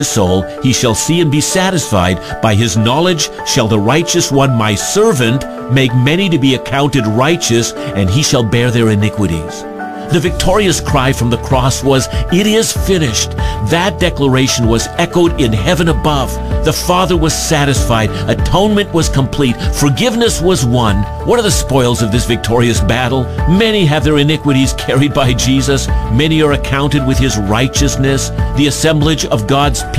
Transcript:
soul, he shall see and be satisfied. By his knowledge shall the righteous one, my servant, make many to be accounted righteous, and he shall bear their iniquities. The victorious cry from the cross was, "It is finished." That declaration was echoed in heaven above. The Father was satisfied. Atonement was complete. Forgiveness was won. What are the spoils of this victorious battle? Many have their iniquities carried by Jesus. Many are accounted with his righteousness. The assemblage of God's people